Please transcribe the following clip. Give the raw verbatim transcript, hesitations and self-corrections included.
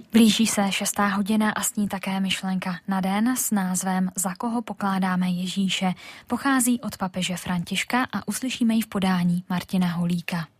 Blíží se šestá hodina a s ní také myšlenka na den s názvem Za koho pokládáme Ježíše. Pochází od papeže Františka a uslyšíme ji v podání Martina Holíka.